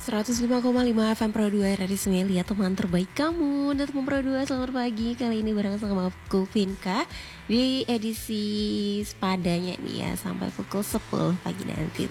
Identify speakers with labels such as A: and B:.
A: 105,5 FM Pro 2 Radio Semelia, teman terbaik kamu. Dan teman Pro 2, selamat pagi. Kali ini bareng sama aku Vinka di edisi sepadanya nih ya, sampai pukul 10 pagi nanti.